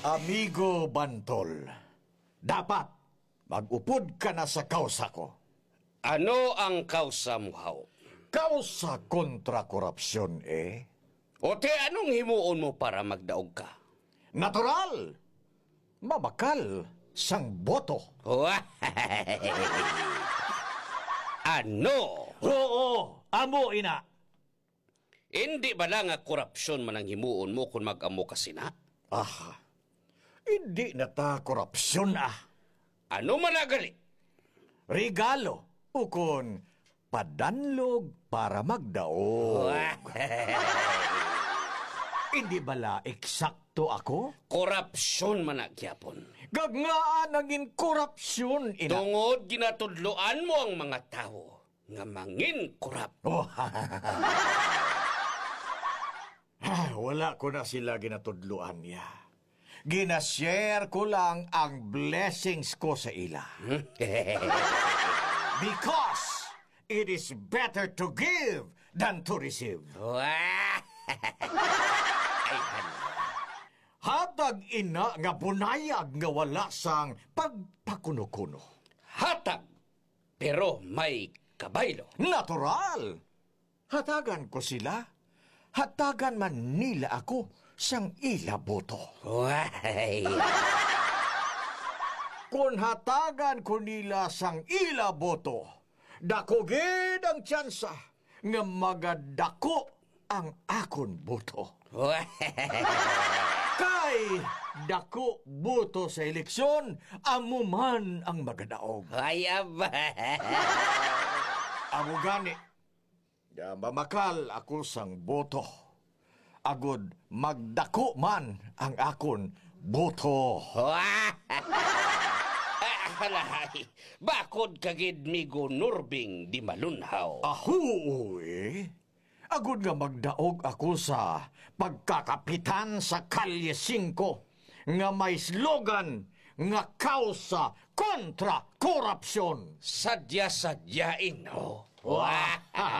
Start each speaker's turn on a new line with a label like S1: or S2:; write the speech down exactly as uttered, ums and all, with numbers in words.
S1: Amigo Bantol, dapat mag-upod ka na sa kausa ko.
S2: Ano ang kausa mo, haw?
S1: Kausa kontra korupsyon, eh?
S2: O te, anong himuon mo para magdaog ka?
S1: Natural! Mabakal sang boto.
S2: Ano?
S1: Oo, amo ina.
S2: Hindi ba lang nga korupsyon man ang himuon mo kung mag-amo ka sina?
S1: Ah, hindi na ta korupsyon ah.
S2: Ano man agali?
S1: Regalo ukon padanlog para magdaog. Hindi bala eksakto ako?
S2: Korupsyon man nagyapon.
S1: Gagngaan naging korupsyon ina.
S2: Tungod ginatudloan mo ang mga tao nga mangin korap.
S1: Oh, Ah, wala ko na sila ginatudluan niya. Ginashare ko lang ang blessings ko sa ila. Because it is better to give than to receive.
S2: Ay, hala.
S1: Hatag ina nga bunayag nga wala sang pagpakuno-kuno.
S2: Hatag, pero may kabaylo.
S1: Natural! Hatagan ko sila. Hatagan man nila ako sang ila boto.
S2: Way.
S1: Kung hatagan ko nila sang ila boto, dako gid ang tsansa nga magadako ang akon boto. Kay dako boto sa eleksyon, amo man ang magadaog.
S2: Ay, aba.
S1: Amo gani, ya mamakal ako sang boto. Agod magdako man ang akon boto.
S2: Halay, bakod kagid migo Nurbing di malunhaw.
S1: Aho, eh. Agod nga magdaog ako sa pagkakapitan sa Kalye singko nga may slogan nga kausa kontra korupsyon.
S2: Sadya-sadyain, no?